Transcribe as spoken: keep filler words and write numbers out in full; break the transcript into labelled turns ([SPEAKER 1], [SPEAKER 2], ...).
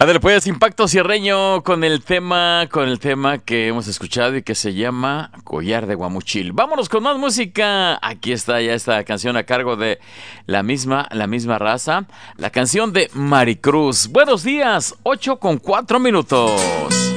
[SPEAKER 1] Ándale pues, Impacto Sierreño con el tema, con el tema que hemos escuchado y que se llama Collar de Guamuchil. Vámonos con más música. Aquí está ya esta canción a cargo de la misma, la misma raza. La canción de Maricruz. Buenos días, ocho con cuatro minutos.